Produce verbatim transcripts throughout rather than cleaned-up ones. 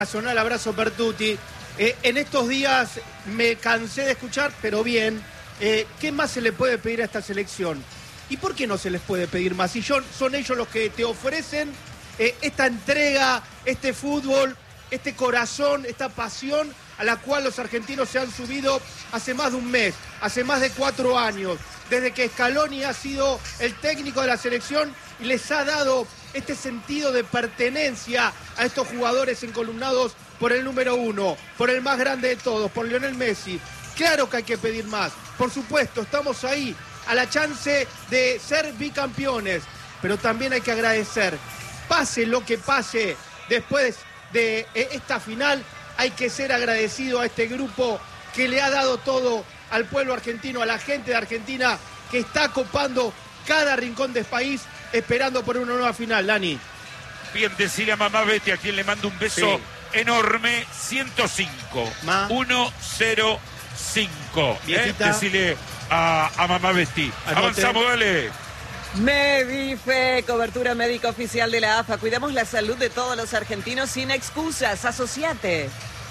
Nacional, abrazo Pertuti. Eh, en estos días me cansé de escuchar, pero bien, eh, ¿qué más se le puede pedir a esta selección? ¿Y por qué no se les puede pedir más? Si yo, son ellos los que te ofrecen eh, esta entrega, este fútbol, este corazón, esta pasión a la cual los argentinos se han subido hace más de un mes, hace más de cuatro años, desde que Scaloni ha sido el técnico de la selección y les ha dado este sentido de pertenencia a estos jugadores encolumnados por el número uno, por el más grande de todos, por Lionel Messi. Claro que hay que pedir más, por supuesto, estamos ahí a la chance de ser bicampeones, pero también hay que agradecer, pase lo que pase después de esta final, hay que ser agradecido a este grupo que le ha dado todo al pueblo argentino, a la gente de Argentina que está copando cada rincón del país esperando por una nueva final, Dani. Bien, decirle a mamá Betty, a quien le mando un beso sí. enorme, ciento cinco, Ma. ciento cinco. ¿eh? Decirle a, a mamá Betty. Anote. Avanzamos, dale. Medife, cobertura médica oficial de la A F A. Cuidamos la salud de todos los argentinos sin excusas. Asociate.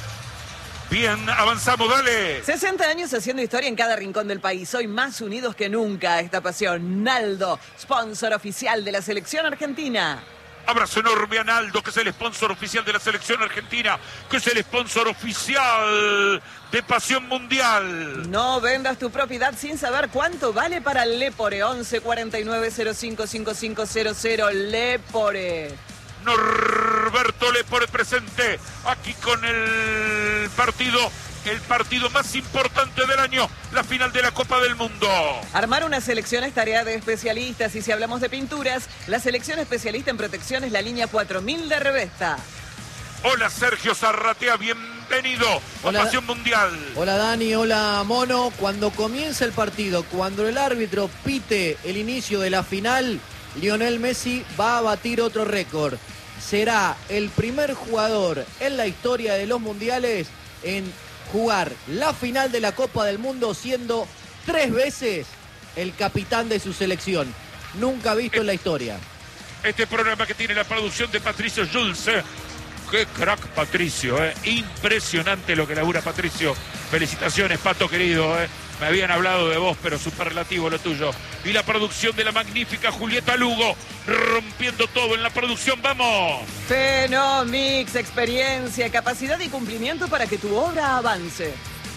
Bien, avanzamos, dale. sesenta años haciendo historia en cada rincón del país. Hoy más unidos que nunca. Esta pasión. Naldo, sponsor oficial de la selección argentina. Abrazo enorme a Naldo, que es el sponsor oficial de la selección argentina, que es el sponsor oficial de Pasión Mundial. No vendas tu propiedad sin saber cuánto vale para Lepore. once cuarenta y nueve cero cinco cinco cinco cero cero Lepore. Norberto Lepore presente aquí con el partido, el partido más importante del año, la final de la Copa del Mundo. Armar una selección es tarea de especialistas y si hablamos de pinturas, la selección especialista en protección es la línea cuatro mil de Revesta. Hola Sergio Zarratea, bienvenido hola, a Pasión Mundial. Hola Dani, hola Mono. Cuando comienza el partido, cuando el árbitro pite el inicio de la final, Lionel Messi va a batir otro récord. Será el primer jugador en la historia de los mundiales en jugar la final de la Copa del Mundo siendo tres veces el capitán de su selección. Nunca visto en la historia. Este programa que tiene la producción de Patricio Jules. Qué crack Patricio, eh. Impresionante lo que labura Patricio. Felicitaciones, Pato querido, eh. Me habían hablado de vos, pero superlativo lo tuyo. Y la producción de la magnífica Julieta Lugo, rompiendo todo en la producción. ¡Vamos! Fenomix, experiencia, capacidad y cumplimiento para que tu obra avance.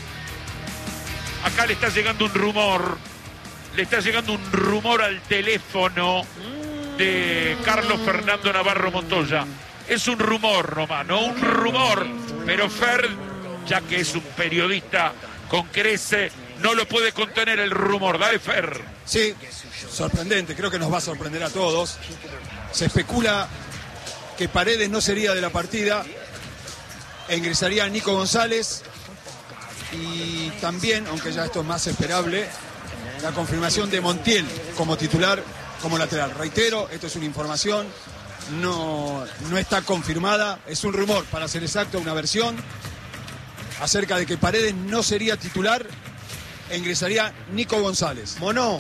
Acá le está llegando un rumor. Le está llegando un rumor al teléfono de Carlos Fernando Navarro Montoya. Es un rumor nomás, no un rumor. Pero Fer, ya que es un periodista con crece, no lo puede contener el rumor. Dale, Fer. Sí, sorprendente, creo que nos va a sorprender a todos. Se especula que Paredes no sería de la partida, e ingresaría Nico González y también, aunque ya esto es más esperable, la confirmación de Montiel como titular, como lateral. Reitero, esto es una información, no, no está confirmada, es un rumor, para ser exacto, una versión acerca de que Paredes no sería titular e ingresaría Nico González. Mono.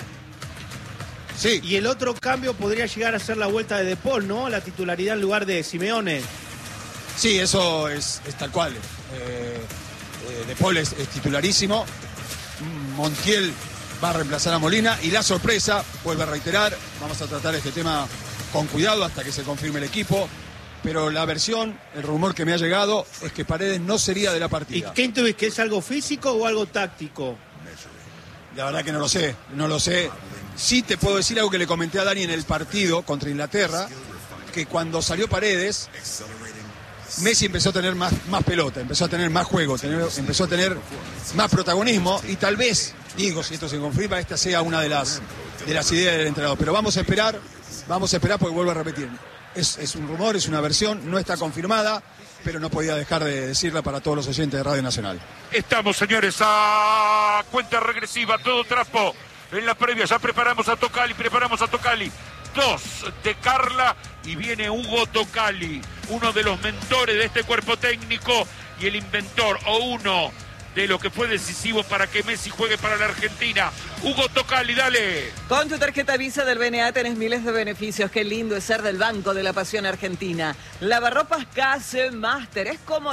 Sí. Y el otro cambio podría llegar a ser la vuelta de De Paul, ¿no? La titularidad en lugar de Simeone. Sí, eso es, es tal cual. Eh, eh, De Paul es, es titularísimo. Montiel va a reemplazar a Molina. Y la sorpresa, vuelvo a reiterar, vamos a tratar este tema con cuidado hasta que se confirme el equipo. Pero la versión, el rumor que me ha llegado es que Paredes no sería de la partida. ¿Y qué intuís? ¿Que es algo físico o algo táctico? La verdad que no lo sé, no lo sé. Sí te puedo decir algo que le comenté a Dani en el partido contra Inglaterra, que cuando salió Paredes, Messi empezó a tener más, más pelota, empezó a tener más juego, tener, empezó a tener más protagonismo y tal vez, digo, si esto se confirma, esta sea una de las, de las ideas del entrenador. Pero vamos a esperar, vamos a esperar porque vuelvo a repetir. Es, es un rumor, es una versión, no está confirmada, pero no podía dejar de decirla para todos los oyentes de Radio Nacional. Estamos, señores, a cuenta regresiva, todo trapo. En la previa ya preparamos a Tocali, preparamos a Tocali. Dos de Carla y viene Hugo Tocali, uno de los mentores de este cuerpo técnico y el inventor o uno de lo que fue decisivo para que Messi juegue para la Argentina. Hugo Tocali, dale. Con tu tarjeta Visa del B N A tenés miles de beneficios. Qué lindo es ser del Banco de la Pasión Argentina. Lavarropas K C Master es como